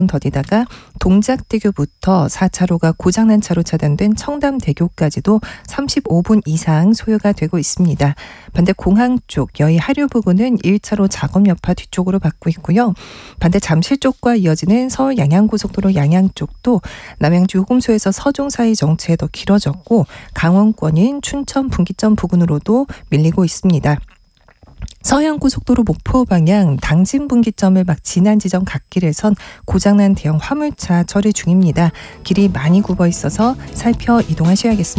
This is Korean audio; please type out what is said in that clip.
더디다가 동작대교부터 4차로가 고장난 차로 차단된 청담대교까지도 35분 이상 소요가 되고 있습니다. 반대 공항 쪽 여의 하류 부근은 1차로 작업 여파 뒤쪽으로 받고 있고요. 반대 잠실 쪽과 이어지는 서울 양양고속도로 양양 쪽도 남양주 요금소에서 서종 사이 정체 더 길어졌고 강원권인 춘천 분기점 부근으로도 밀리고 있습니다. 서해안고속도로 목포 방향 당진 분기점을 막 지난 지점 갓길에선 고장난 대형 화물차 처리 중입니다. 길이 많이 굽어 있어서 살펴 이동하셔야겠습니다.